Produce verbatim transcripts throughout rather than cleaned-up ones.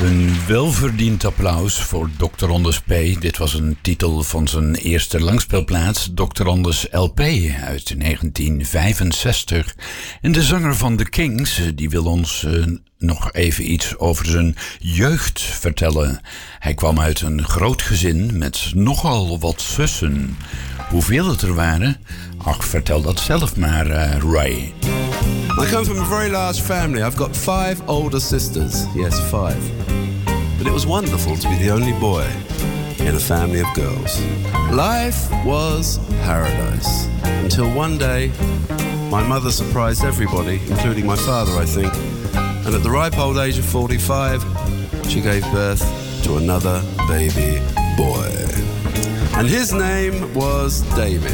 Een welverdiend applaus voor dokter Rondes P. Dit was een titel van zijn eerste langspeelplaat, dokter Rondes L P uit negentien vijfenzestig. En de zanger van The Kings, die wil ons uh, nog even iets over zijn jeugd vertellen. Hij kwam uit een groot gezin met nogal wat zussen. Hoeveel het er waren? Ach, vertel dat zelf maar, uh, Ray. I come from a very large family. I've got five older sisters. Yes, five. But it was wonderful to be the only boy in a family of girls. Life was paradise. Until one day, my mother surprised everybody, including my father, I think. And at the ripe old age of forty-five, she gave birth to another baby boy. And his name was David.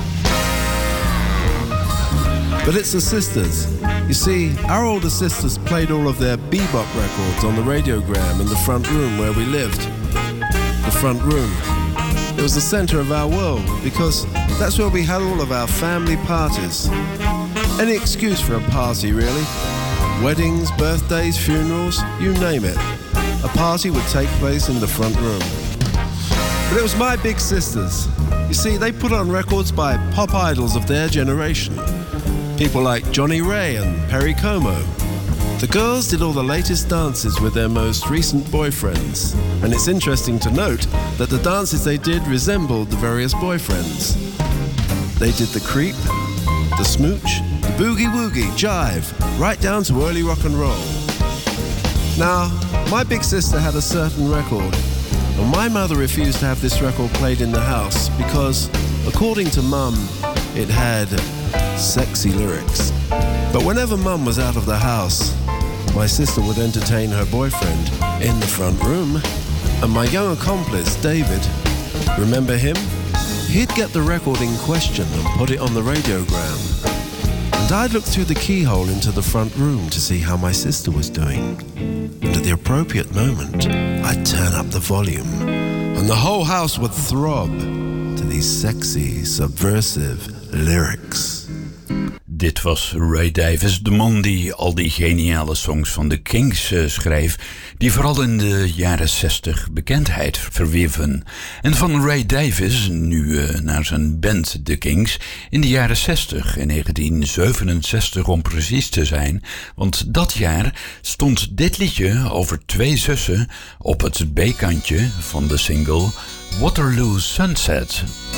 But it's the sisters. You see, our older sisters played all of their bebop records on the radiogram in the front room where we lived. The front room. It was the center of our world because that's where we had all of our family parties. Any excuse for a party, really. Weddings, birthdays, funerals, you name it. A party would take place in the front room. But it was my big sisters. You see, they put on records by pop idols of their generation. People like Johnny Ray and Perry Como. The girls did all the latest dances with their most recent boyfriends. And it's interesting to note that the dances they did resembled the various boyfriends. They did the creep, the smooch, the boogie-woogie, jive, right down to early rock and roll. Now, my big sister had a certain record, and my mother refused to have this record played in the house because, according to Mum, it had sexy lyrics. But whenever Mum was out of the house, my sister would entertain her boyfriend in the front room, and my young accomplice, David, remember him? He'd get the record in question and put it on the radiogram. And I'd look through the keyhole into the front room to see how my sister was doing. And at the appropriate moment, I'd turn up the volume, and the whole house would throb to these sexy, subversive lyrics. Dit was Ray Davies, de man die al die geniale songs van de Kings uh, schreef, die vooral in de jaren zestig bekendheid verwierven. En van Ray Davies, nu uh, naar zijn band The Kings, in de jaren zestig, in negentien zevenenzestig om precies te zijn, want dat jaar stond dit liedje over twee zussen op het B-kantje van de single Waterloo Sunset.